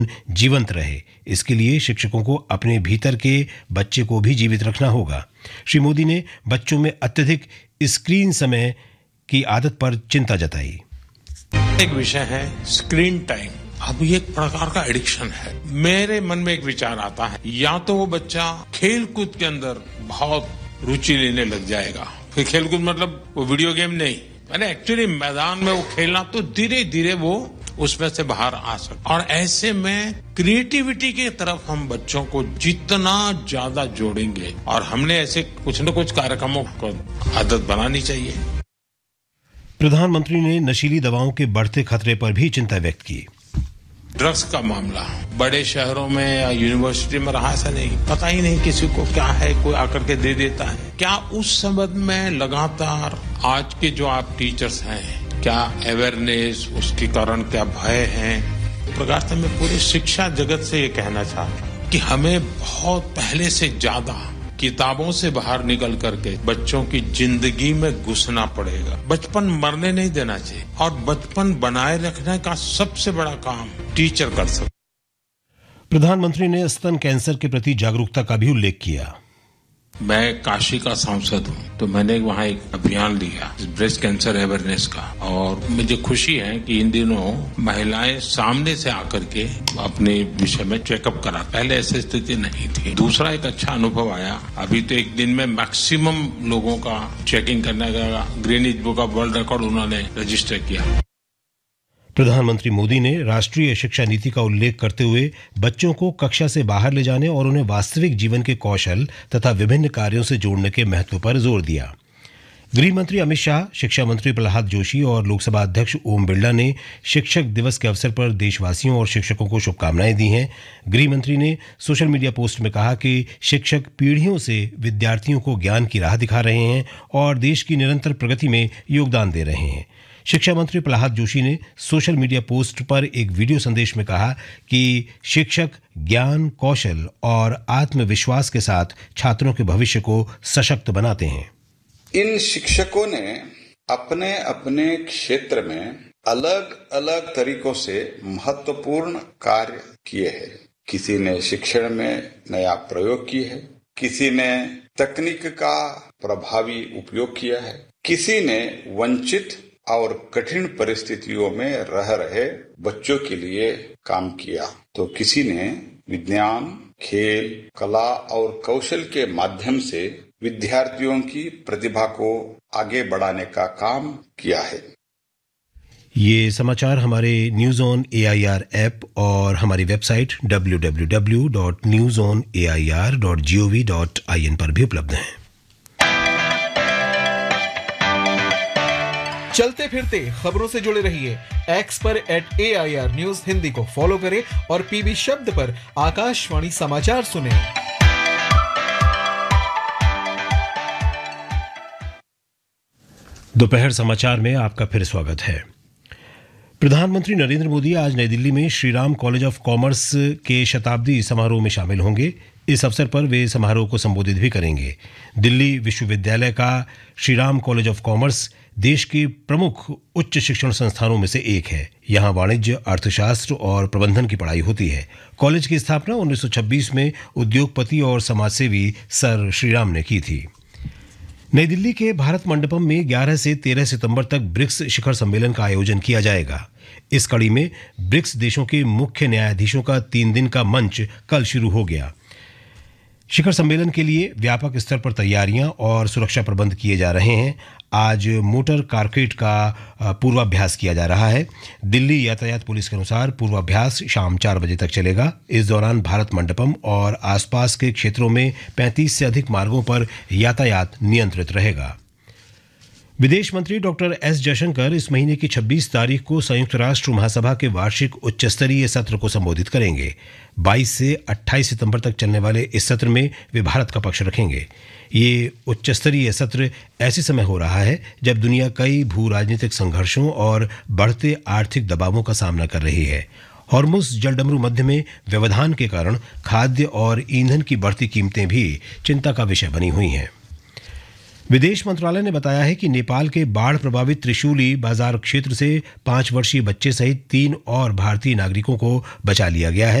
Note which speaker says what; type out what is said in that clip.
Speaker 1: जीवंत रहे। इसके लिए शिक्षकों को अपने भीतर के बच्चे को भी जीवित रखना होगा। श्री मोदी ने बच्चों में अत्यधिक स्क्रीन समय की आदत पर चिंता जताई।
Speaker 2: एक विषय है स्क्रीन टाइम। अब ये एक प्रकार का एडिक्शन है। मेरे मन में एक विचार आता है, या तो वो बच्चा खेल कूद के अंदर बहुत रुचि लेने लग जाएगा। फिर खेल कूद मतलब वो वीडियो गेम नहीं, मैंने एक्चुअली मैदान में वो खेलना, तो धीरे धीरे वो उसमें से बाहर आ सकता। और ऐसे में क्रिएटिविटी की तरफ हम बच्चों को जितना ज्यादा जोड़ेंगे, और हमने ऐसे कुछ न कुछ कार्यक्रमों को आदत बनानी चाहिए।
Speaker 1: प्रधानमंत्री ने नशीली दवाओं के बढ़ते खतरे पर भी चिंता व्यक्त की।
Speaker 2: ड्रग्स का मामला बड़े शहरों में या यूनिवर्सिटी में रहा, ऐसा नहीं, पता ही नहीं किसी को क्या है, कोई आकर के दे देता है। क्या उस संबंध में लगातार आज के जो आप टीचर्स हैं, क्या अवेयरनेस, उसके कारण क्या भय है? प्रकाश में पूरे शिक्षा जगत से ये कहना चाहता हूं कि हमें बहुत पहले से ज्यादा किताबों से बाहर निकल करके बच्चों की जिंदगी में घुसना पड़ेगा। बचपन मरने नहीं देना चाहिए, और बचपन बनाए रखने का सबसे बड़ा काम टीचर कर सकते।
Speaker 1: प्रधानमंत्री ने स्तन कैंसर के प्रति जागरूकता का भी उल्लेख किया।
Speaker 2: मैं काशी का सांसद हूँ, तो मैंने वहाँ एक अभियान लिया ब्रेस्ट कैंसर अवेयरनेस का, और मुझे खुशी है कि इन दिनों महिलाएं सामने से आकर के अपने विषय में चेकअप करा। पहले ऐसी स्थिति नहीं थी। दूसरा एक अच्छा अनुभव आया, अभी तो एक दिन में मैक्सिमम लोगों का चेकिंग करने का Guinness book of world record उन्होंने रजिस्टर किया।
Speaker 1: प्रधानमंत्री मोदी ने राष्ट्रीय शिक्षा नीति का उल्लेख करते हुए बच्चों को कक्षा से बाहर ले जाने और उन्हें वास्तविक जीवन के कौशल तथा विभिन्न कार्यों से जोड़ने के महत्व पर जोर दिया। गृह मंत्री अमित शाह, शिक्षा मंत्री प्रहलाद जोशी और लोकसभा अध्यक्ष ओम बिरला ने शिक्षक दिवस के अवसर पर देशवासियों और शिक्षकों को शुभकामनाएं दी हैं। गृह मंत्री ने सोशल मीडिया पोस्ट में कहा कि शिक्षक पीढ़ियों से विद्यार्थियों को ज्ञान की राह दिखा रहे हैं और देश की निरंतर प्रगति में योगदान दे रहे हैं। शिक्षा मंत्री प्रहलाद जोशी ने सोशल मीडिया पोस्ट पर एक वीडियो संदेश में कहा कि शिक्षक ज्ञान, कौशल और आत्मविश्वास के साथ छात्रों के भविष्य को सशक्त बनाते हैं।
Speaker 3: इन शिक्षकों ने अपने अपने क्षेत्र में अलग अलग तरीकों से महत्वपूर्ण कार्य किए हैं। किसी ने शिक्षण में नया प्रयोग किए है, किसी ने तकनीक का प्रभावी उपयोग किया है, किसी ने वंचित और कठिन परिस्थितियों में रह रहे बच्चों के लिए काम किया, तो किसी ने विज्ञान, खेल, कला और कौशल के माध्यम से विद्यार्थियों की प्रतिभा को आगे बढ़ाने का काम किया है।
Speaker 1: ये समाचार हमारे न्यूज ऑन एआईआर ऐप और हमारी वेबसाइट www.newsonair.gov.in पर भी उपलब्ध हैं।
Speaker 4: चलते फिरते खबरों से जुड़े रहिए। एक्स पर @AIR न्यूज हिंदी को फॉलो करें और पीबी शब्द पर आकाशवाणी समाचार सुनें।
Speaker 1: दोपहर समाचार में आपका फिर स्वागत है। प्रधानमंत्री नरेंद्र मोदी आज नई दिल्ली में श्रीराम कॉलेज ऑफ कॉमर्स के शताब्दी समारोह में शामिल होंगे। इस अवसर पर वे समारोह को संबोधित भी करेंगे। दिल्ली विश्वविद्यालय का श्रीराम कॉलेज ऑफ कॉमर्स देश के प्रमुख उच्च शिक्षण संस्थानों में से एक है। यहाँ वाणिज्य, अर्थशास्त्र और प्रबंधन की पढ़ाई होती है। कॉलेज की स्थापना 1926 में उद्योगपति और समाजसेवी सर श्रीराम ने की थी। नई दिल्ली के भारत मंडपम में 11 से 13 सितंबर तक ब्रिक्स शिखर सम्मेलन का आयोजन किया जाएगा। इस कड़ी में ब्रिक्स देशों के मुख्य न्यायाधीशों का 3 दिन का मंच कल शुरू हो गया। शिखर सम्मेलन के लिए व्यापक स्तर पर तैयारियां और सुरक्षा प्रबंध किए जा रहे हैं। आज मोटर कारकेड का पूर्वाभ्यास किया जा रहा है। दिल्ली यातायात पुलिस के अनुसार पूर्वाभ्यास शाम 4 बजे तक चलेगा। इस दौरान भारत मंडपम और आसपास के क्षेत्रों में 35 से अधिक मार्गों पर यातायात नियंत्रित रहेगा। विदेश मंत्री डॉक्टर एस जयशंकर इस महीने की 26 तारीख को संयुक्त राष्ट्र महासभा के वार्षिक उच्च स्तरीय सत्र को संबोधित करेंगे। 22 से 28 सितंबर तक चलने वाले इस सत्र में वे भारत का पक्ष रखेंगे। ये उच्च स्तरीय सत्र ऐसे समय हो रहा है जब दुनिया कई भू राजनीतिक संघर्षों और बढ़ते आर्थिक दबावों का सामना कर रही है। हॉर्मुज़ जलडमरू मध्य में व्यवधान के कारण खाद्य और ईंधन की बढ़ती कीमतें भी चिंता का विषय बनी हुई हैं। विदेश मंत्रालय ने बताया है कि नेपाल के बाढ़ प्रभावित त्रिशूली बाजार क्षेत्र से 5 वर्षीय बच्चे सहित 3 और भारतीय नागरिकों को बचा लिया गया है।